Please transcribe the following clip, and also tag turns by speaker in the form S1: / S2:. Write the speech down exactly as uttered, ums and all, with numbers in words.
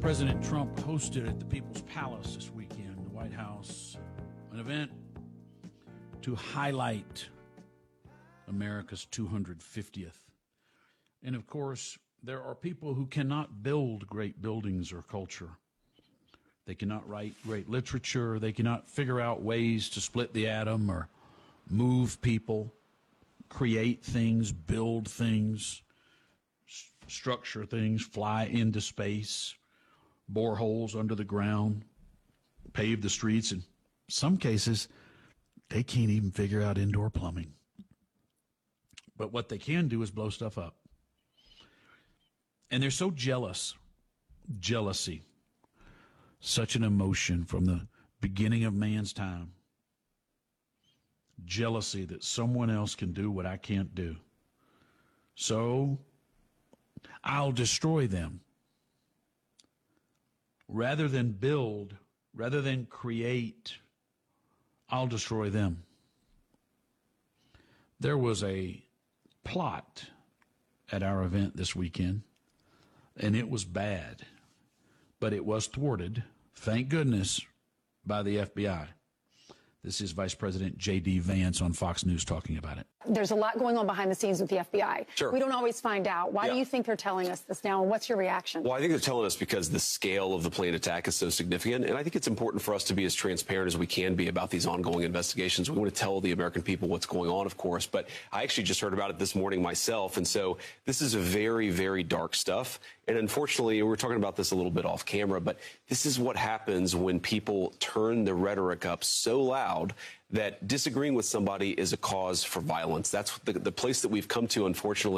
S1: President Trump hosted at the People's Palace this weekend, the White House, an event to highlight America's two hundred fiftieth. And of course, there are people who cannot build great buildings or culture. They cannot write great literature. They cannot figure out ways to split the atom or move people, create things, build things, s- structure things, fly into space, bore holes under the ground, pave the streets. In some cases, they can't even figure out indoor plumbing. But what they can do is blow stuff up. And they're so jealous. Jealousy. Such an emotion from the beginning of man's time. Jealousy that someone else can do what I can't do. So I'll destroy them. Rather than build, rather than create, I'll destroy them. There was a plot at our event this weekend, and it was bad. But it was thwarted, thank goodness, by the F B I. This is Vice President J D. Vance on Fox News talking about it.
S2: There's a lot going on behind the scenes with the F B I.
S3: Sure.
S2: We don't always find out. Why
S3: yeah.
S2: do you think they're telling us this now, and what's your reaction?
S3: Well, I think they're telling us because the scale of the planned attack is so significant, and I think it's important for us to be as transparent as we can be about these ongoing investigations. We want to tell the American people what's going on, of course, but I actually just heard about it this morning myself, and so this is a very, very dark stuff, and unfortunately, we were talking about this a little bit off camera, but this is what happens when people turn the rhetoric up so loud that disagreeing with somebody is a cause for violence. That's the, the place that we've come to, unfortunately.